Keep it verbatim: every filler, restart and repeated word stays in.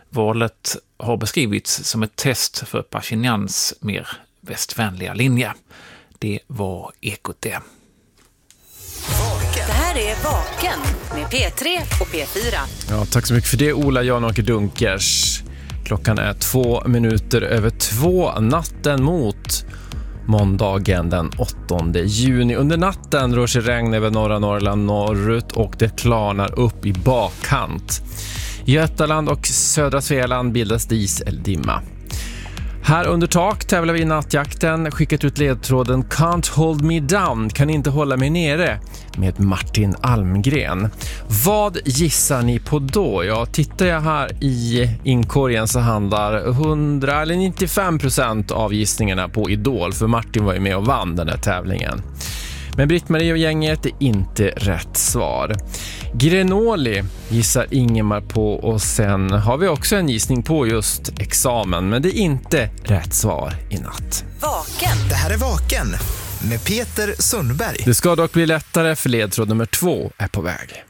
Valet har beskrivits som ett test för Pashinyans mer västvänliga linje. Det var Ekot det. Det här är Vaken med P tre och P fyra. Ja, tack så mycket för det, Ola Jan-Åke Dunkers. Klockan är två minuter över två natten mot måndagen den åttonde juni. Under natten rör sig regn över norra Norrland norrut och det klarnar upp i bakkant. I Götaland och södra Svealand bildas dis eller dimma. Här under tak tävlar vi i nattjakten, skickat ut ledtråden Can't hold me down, kan inte hålla mig nere, med Martin Almgren. Vad gissar ni på då? Ja, tittar jag här i inkorgen så handlar hundra eller nittiofem procent av gissningarna på Idol, för Martin var ju med och vann den här tävlingen. Men Britt-Marie och gänget är inte rätt svar. Grenoli gissar Ingemar på, och sen har vi också en gissning på just examen, men det är inte rätt svar i natt. Vaken. Det här är Vaken med Peter Sundberg. Det ska dock bli lättare, för ledtråd nummer två är på väg.